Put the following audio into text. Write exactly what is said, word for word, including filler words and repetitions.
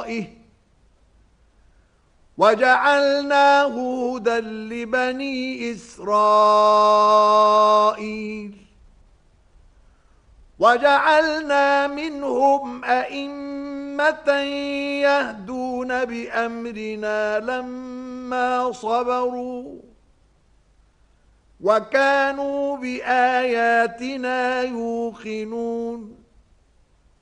ورائه وجعلناه هدى لبني إسرائيل وجعلنا منهم أئمة يهدون بأمرنا لما صبروا وكانوا بآياتنا يوقنون